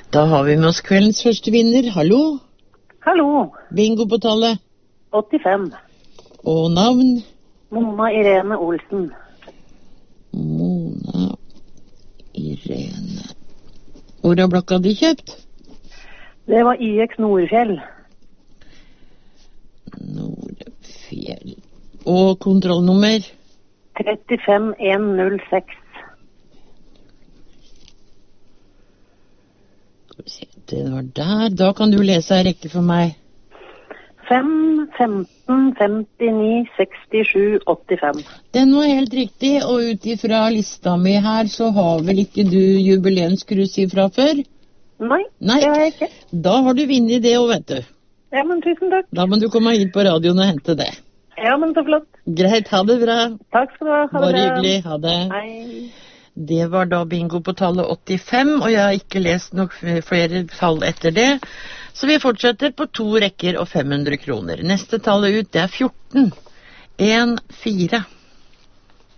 Da har vi med oss kveldens første vinner. Hallo? Hallo. Bingo på tallet. 85. Og navn? Mona Irene Olsen. Mona Irene. Hvor har blokka de kjøpt? Det var IX Nordfjell. Nordfjell. Og kontrollnummer? 35106. Det var der. Da kan du lese en rekke for meg. 5, 15, 59, 67, 85. Den var helt riktig, og ut ifra lista mi her, så har vel ikke du jubileumskrus ifra før? Nei, det har jeg ikke. Da har du vunnet det også, vet du. Ja, men tusen takk. Da må du komme hit på radioen og hente det. Ja, men så flott. Greit, ha det bra. Takk skal du ha. Ha det bra. Bare hyggelig, ha det. Hei. Det var da bingo på tallet 85, og jeg har ikke lest nok flere tall etter det. Så vi fortsetter på 2 rekker og 500 kroner. Neste tallet ut, det er 14. 1, 4.